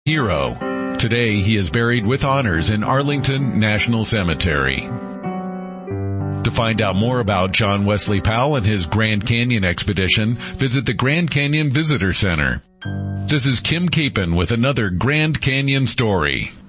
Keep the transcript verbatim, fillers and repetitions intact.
hero. Today, he is buried with honors in Arlington National Cemetery. To find out more about John Wesley Powell and his Grand Canyon expedition, visit the Grand Canyon Visitor Center. This is Kim Capon with another Grand Canyon story.